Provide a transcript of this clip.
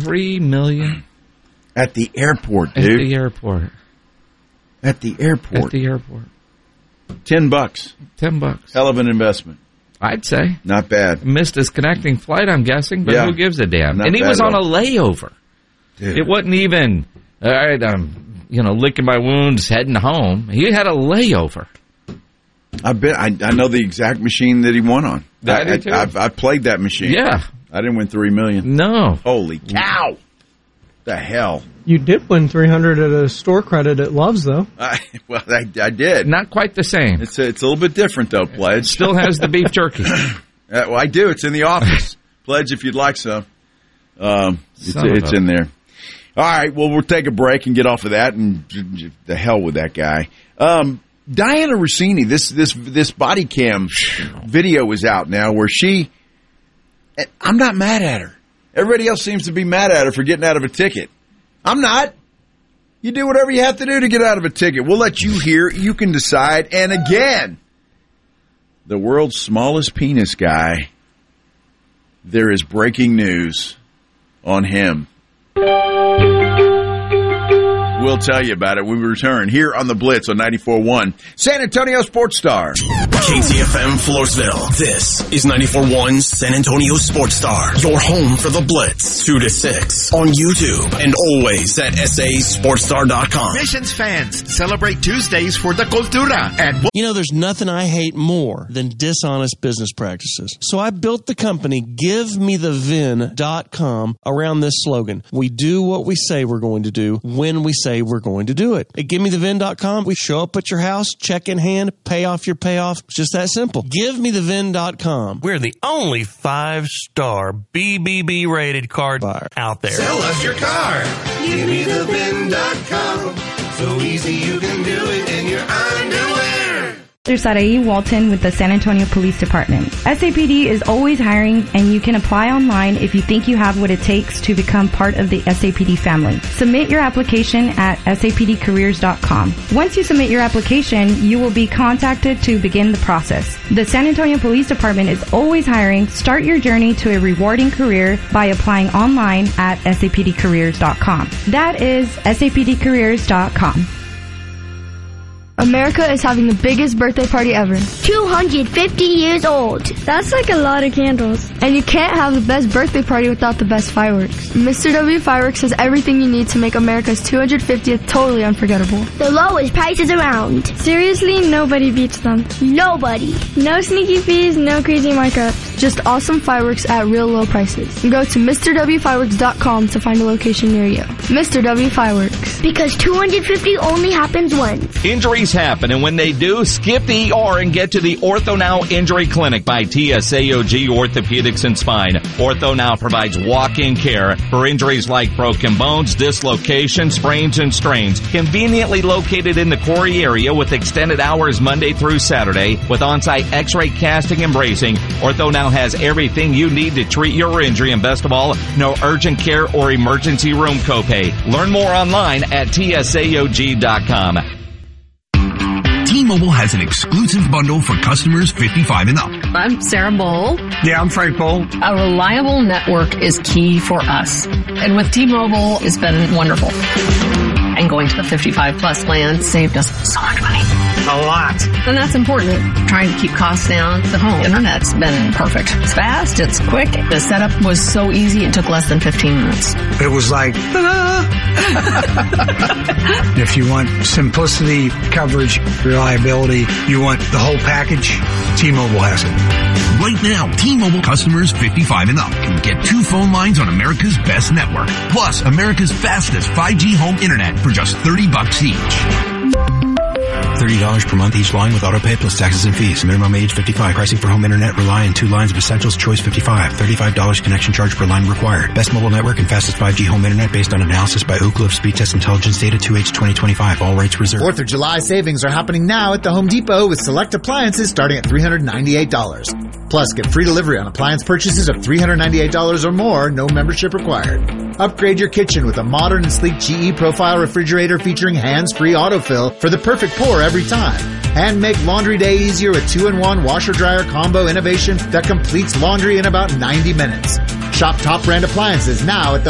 $3 million. At the airport, dude. At the airport. At the airport. At the airport. $10. $10. Hell of an investment. I'd say. Not bad. Missed his connecting flight, I'm guessing, but who gives a damn? Not and he bad was on at a layover. Dude. It wasn't even, all right, I'm licking my wounds, heading home. He had a layover. I know the exact machine that he won on. I played that machine. Yeah. I didn't win $3 million. No. Holy cow. The hell. You did win $300 at a store credit at Love's, though. I did. Not quite the same. It's a little bit different, though, Pledge. Still has the beef jerky. Well, I do. It's in the office. Pledge, if you'd like some. It's in there. All right. Well, we'll take a break and get off of that, and the hell with that guy. Diana Rossini, this body cam video is out now where I'm not mad at her. Everybody else seems to be mad at her for getting out of a ticket. I'm not. You do whatever you have to do to get out of a ticket. We'll let you hear. You can decide. And again, the world's smallest penis guy, there is breaking news on him. We'll tell you about it when we return here on The Blitz on 94.1 San Antonio Sports Star. KTFM Floresville. This is 94.1 San Antonio Sports Star. Your home for The Blitz. 2 to 6 on YouTube and always at sasportstar.com. Missions fans, celebrate Tuesdays for the Cultura at... there's nothing I hate more than dishonest business practices. So I built the company GiveMeTheVin.com around this slogan. We do what we say we're going to do when we say we're going to do it. At GiveMeTheVin.com, we show up at your house, check in hand, pay off your payoff. It's just that simple. GiveMeTheVin.com. We're the only 5-star BBB rated card buyer out there. Sell us your car. GiveMeTheVin.com. So easy you can do it in your underwear. Saraí Walton with the San Antonio Police Department. SAPD is always hiring, and you can apply online if you think you have what it takes to become part of the SAPD family. Submit your application at sapdcareers.com. Once you submit your application, you will be contacted to begin the process. The San Antonio Police Department is always hiring. Start your journey to a rewarding career by applying online at sapdcareers.com. That is sapdcareers.com. America is having the biggest birthday party ever. 250 years old. That's like a lot of candles. And you can't have the best birthday party without the best fireworks. Mr. W Fireworks has everything you need to make America's 250th totally unforgettable. The lowest prices around. Seriously, nobody beats them. Nobody. No sneaky fees, no crazy markups. Just awesome fireworks at real low prices. Go to MrWFireworks.com to find a location near you. Mr. W Fireworks. Because 250 only happens once. Injuries happen, and when they do, skip the ER and get to the Ortho Now Injury Clinic by TSAOG Orthopedics and Spine. Ortho Now provides walk-in care for injuries like broken bones, dislocations, sprains, and strains. Conveniently located in the Quarry area with extended hours Monday through Saturday with on-site x-ray casting and bracing, Ortho Now has everything you need to treat your injury, and best of all, no urgent care or emergency room copay. Learn more online at TSAOG.com. T-Mobile has an exclusive bundle for customers 55 and up. I'm Sarah Bowl. Yeah, I'm Frank Bowl. A reliable network is key for us. And with T-Mobile, it's been wonderful. And going to the 55-plus plan saved us so much money. A lot. And that's important. Trying to keep costs down. The home internet's been perfect. It's fast. It's quick. The setup was so easy. It took less than 15 minutes. It was like, if you want simplicity, coverage, reliability, you want the whole package, T-Mobile has it. Right now, T-Mobile customers 55 and up can get 2 phone lines on America's best network, plus America's fastest 5G home internet for just $30 each. $30 per month each line with auto pay plus taxes and fees. Minimum age 55. Pricing for home internet rely on 2 lines of Essentials Choice 55. $35 connection charge per line required. Best mobile network and fastest 5G home internet based on analysis by Ookla of Speed Test Intelligence data 2H 2025. All rates reserved. 4th of July savings are happening now at the Home Depot with select appliances starting at $398. Plus, get free delivery on appliance purchases of $398 or more, no membership required. Upgrade your kitchen with a modern and sleek GE Profile refrigerator featuring hands-free autofill for the perfect pour every time. And make laundry day easier with 2-in-1 washer-dryer combo innovation that completes laundry in about 90 minutes. Shop top brand appliances now at the